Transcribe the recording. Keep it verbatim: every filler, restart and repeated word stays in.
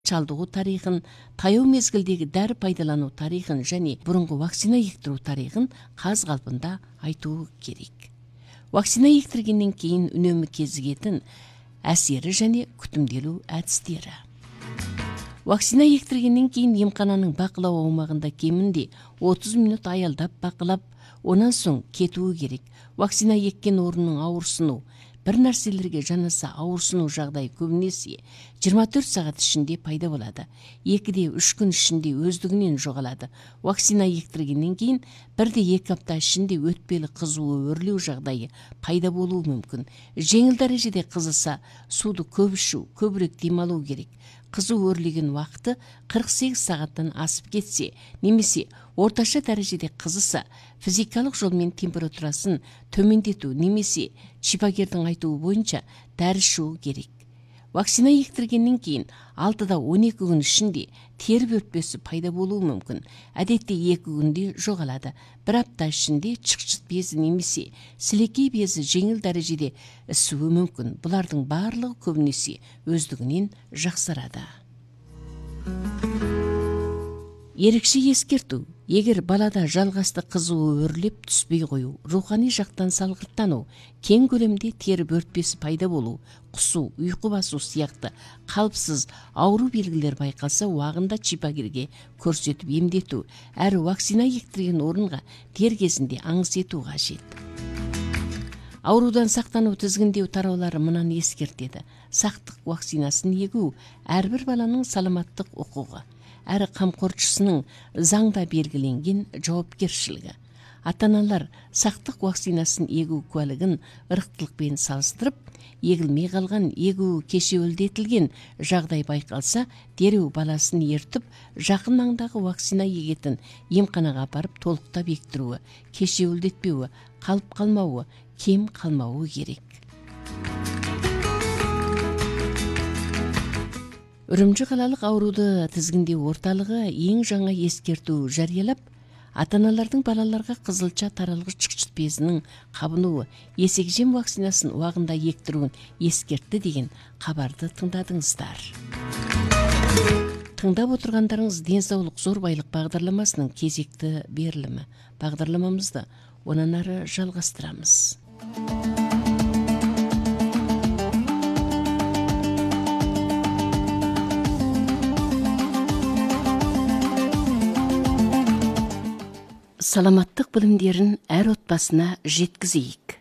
чалдыгуу тарыхын, таяу мезгилдеги дәрі пайдалануу тарыхын және бурунку вакцина ектирүү тарыхын каз калпында айтуу керек. Вакцина ектиргенден кийин үнөмү кезигетін әсері және күтүмдөлүү әдістері. Вакцина ектиргенден кийин емкананын бакылоо аумагында кеминде отуз мүнөт аялдап бакылап, онан соң кетүү керек. Вакцина еккен орунун ауырсынуу, бир нерселерге жанаса ауырсынуу жагдай көбүнесе жыйырма төрт саат ичинде пайда болот. экиде үч күн ичинде өздүгүнөн жоголот. Вакцина ектиргенден кийин бирде эки апта ичинде өтпелі кызуу өрлөө жагдайы пайда болуу мүмкүн. Жеңил дарежеде кызыса, сууду көп ичүү, көбүрөөк дем алуу керек. Кызуу өрлөгөн убакыты кырк сегиз сааттан асып кетсе, немесе орташа дарежеде кызыса, физикалык жол менен температурасын төмөндетүү немесе шипагердин айтуу боюнча дарышуу керек. Вакцина ектиргенден кийин алтыда он эки күн ичинде тери бөртпөсү пайда болуу мүмкүн. Адетте эки күндө жоголот. Бир апта ичинде чыкчыт бези немесе силекей бези жеңил дарежеде ысуу мүмкүн. Булардын баардыгы көбүнесе өздүгүнөн жаксарат. Ерекше ескертүү: эгер балада жалгасты кызуу өрлөп түспөй коюу, руханий жактан салгырттануу, кең көлөмдө тери бөртпөсү пайда болуу, кусуу, уйку басуу сыяктуу калпсыз ауруу белгилер байкалса, убагында шипагерге көрсөтүп эмдетүү, әрі вакцина ектирген орунга дер кезинде аңыз этүү кажет. Аурудан сактануу тизгиндөө тараалары мынаны эскертеді. Сактык вакцинасын эгүү ар бир баланын саламаттык укугу, әрі камкорчусунун заңда белгиленген жоопкерчилиги. Ата-аналар сактык вакцинасын эгүү куәлигин ырыктылык менен салыштырып, эгилмей калган, эгүү кечеөлдетилген жагдай байкалса, дереу баласын ертип, жакын маңдагы вакцина эгетін емканага апарып толуктап эктирүүгө, кечеөлдетпөөгө, калып калмауы, кем калмауы керек. Үрүмчү калалык ауруду тизгиндөө орталыгы эң жаңа эскертүү жарыялап, ата-аналардын балаларга кызылча таралгыч чыкчыт безинин кабынуу, эсеги жем вакцинасын убагында эктирүүн эскертти деген кабарды тыңдадыңыздар. Тыңдап отургандарыңыз Ден соолук зор байлык багдарламасынын кезекти берилими. Багдарламамызды онан ары жалгастырамыз. Саламаттык билимдерин әр отбасына жеткизейик.